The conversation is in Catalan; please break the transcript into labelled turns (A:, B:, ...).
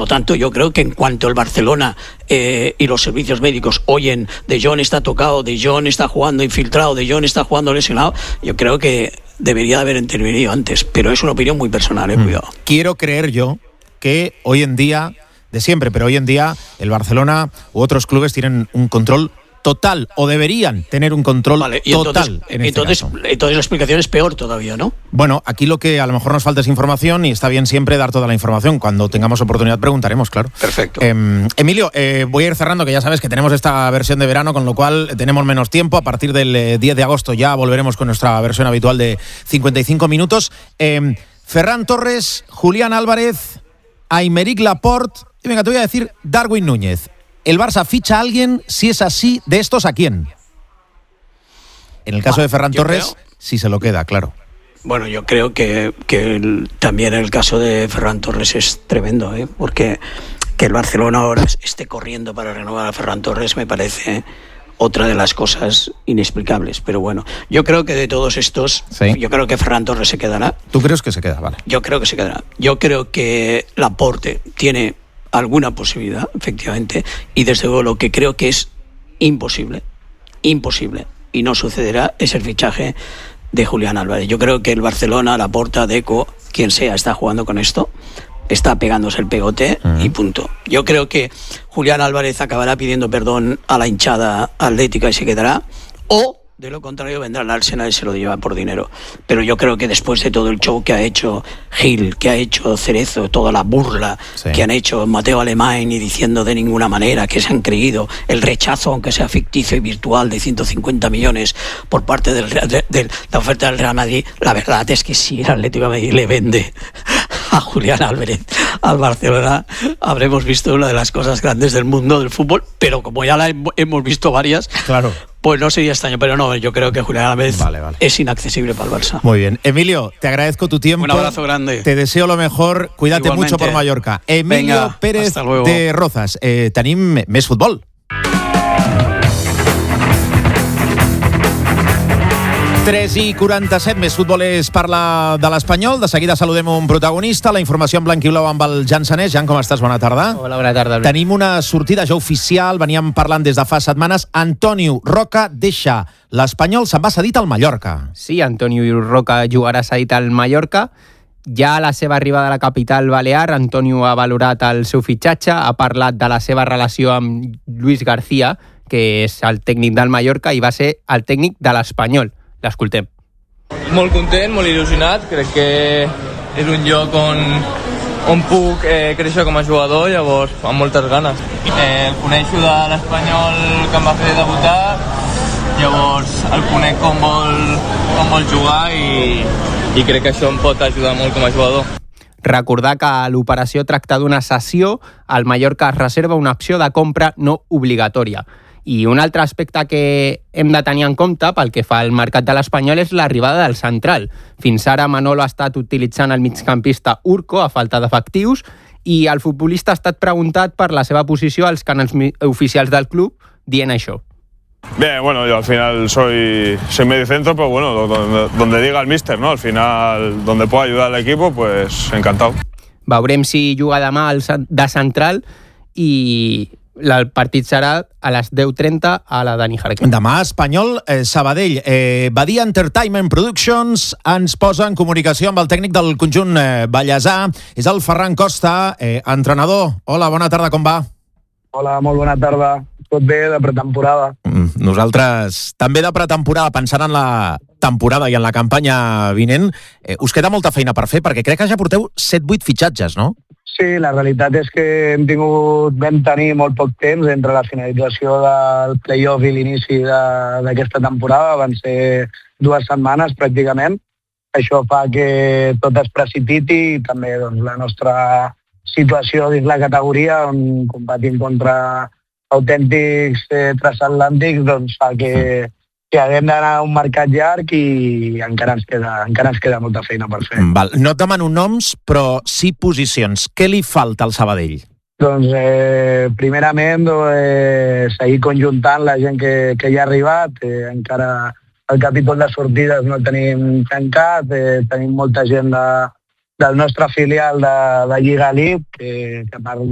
A: Por lo tanto, yo creo que en cuanto el Barcelona y los servicios médicos oyen de John está tocado, de John está jugando infiltrado, de John está jugando lesionado, yo creo que debería haber intervenido antes, pero es una opinión muy personal, cuidado.
B: Quiero creer yo que hoy en día, de siempre, pero hoy en día el Barcelona u otros clubes tienen un control total, o deberían tener un control total.
A: Entonces la explicación es peor todavía, ¿no?
B: Bueno, aquí lo que a lo mejor nos falta es información, y está bien siempre dar toda la información. Cuando tengamos oportunidad preguntaremos, claro.
A: Perfecto.
B: Emilio, voy a ir cerrando, que ya sabes que tenemos esta versión de verano, con lo cual tenemos menos tiempo. A partir del 10 de agosto ya volveremos con nuestra versión habitual de 55 minutos. Ferran Torres, Julián Álvarez, Aymeric Laporte y venga, te voy a decir Darwin Núñez. ¿El Barça ficha a alguien? Si es así, ¿de estos a quién? En el caso de Ferran Torres, si se lo queda, claro.
A: Bueno, yo creo que también el caso de Ferran Torres es tremendo, porque que el Barcelona ahora esté corriendo para renovar a Ferran Torres me parece otra de las cosas inexplicables. Pero bueno, yo creo que de todos estos, sí, yo creo que Ferran Torres se quedará.
B: ¿Tú crees que se queda? Vale.
A: Yo creo que se quedará. Yo creo que Laporte tiene alguna posibilidad, efectivamente, y desde luego lo que creo que es imposible, y no sucederá, es el fichaje de Julián Álvarez. Yo creo que el Barcelona, Laporta, Deco, quien sea, está jugando con esto, está pegándose el pegote y punto. Yo creo que Julián Álvarez acabará pidiendo perdón a la hinchada atlética y se quedará, o de lo contrario vendrá al Arsenal y se lo lleva por dinero. Pero yo creo que después de todo el show que ha hecho Gil, que ha hecho Cerezo, toda la burla que han hecho Mateo Alemany, y diciendo de ninguna manera que se han creído el rechazo, aunque sea ficticio y virtual, de 150 millones por parte de la oferta del Real Madrid, la verdad es que si el Atlético de Madrid le vende a Julián Álvarez al Barcelona, habremos visto una de las cosas grandes del mundo del fútbol, pero como ya la hemos visto varias,
B: claro,
A: pues no sería extraño, pero no, yo creo que Julián Álvarez es inaccesible para el Barça.
B: Muy bien. Emilio, te agradezco tu tiempo.
A: Un abrazo grande.
B: Te deseo lo mejor. Cuídate mucho por Mallorca. Emilio Pérez de Rozas. Tenim més futbol. 3:47, més futbol és parlar de l'Espanyol. De seguida saludem un protagonista. La informació en blanc i blau amb el Jan Sanés. Jan, com estàs? Bona tarda.
C: Hola, bona tarda.
B: Tenim una sortida ja oficial, veníem parlant des de fa setmanes. Antonio Roca deixa l'Espanyol, se'n va cedit al Mallorca.
C: Sí, Antonio Roca jugarà cedit al Mallorca. Ja a la seva arribada a la capital balear, Antonio ha valorat el seu fitxatge, ha parlat de la seva relació amb Luis García, que és el tècnic del Mallorca i va ser el tècnic de l'Espanyol. L'escoltem.
D: Molt content, molt il·lusionat. Crec que és un lloc on puc créixer com a jugador, llavors amb moltes ganes. El coneixo de l'Espanyol que em va fer debutar, llavors el conec com vol jugar i crec que això em pot ajudar molt com a jugador.
C: Recordar que a l'operació tracta d'una cessió, el Mallorca es reserva una opció de compra no obligatòria. I un altre aspecte que hem de tenir en compte pel que fa al mercat de l'Espanyol és l'arribada del central. Fins ara Manolo ha estat utilitzant el migcampista Urco a falta d'efectius i el futbolista ha estat preguntat per la seva posició als canals oficials del club dient això.
E: Bien, bueno, yo al final soy medio centro, pero bueno, donde diga el míster, ¿no? Al final, donde pueda ayudar al equipo, pues encantado.
C: Veurem si juga demà de central i el partit serà a les 10:30 a la Dani Jarque.
B: Demà, Espanyol, Sabadell. Badia Entertainment Productions ens posa en comunicació amb el tècnic del conjunt ballesà. És el Ferran Costa, entrenador. Hola, bona tarda, com va?
F: Hola, molt bona tarda. Tot bé, de pretemporada.
B: Nosaltres també de pretemporada, pensant en la temporada i en la campanya vinent. Us queda molta feina per fer, perquè crec que ja porteu 7-8 fitxatges, no?
F: Sí, la realitat és que vam tenir molt poc temps entre la finalització del play-off i l'inici d'aquesta temporada. Van ser 2 setmanes, pràcticament. Això fa que tot es precipiti i també la nostra situació dins la categoria, on competim contra autèntics transatlàntics, doncs fa que haguem d'anar a un mercat llarg i encara ens queda molta feina per fer.
B: Val. No et demano noms, però sí posicions. Què li falta al Sabadell?
F: Doncs, primerament, seguir conjuntant la gent que hi ha arribat. Encara el capítol de sortides no el tenim tancat. Tenim molta gent del nostre filial de Lliga Elite, que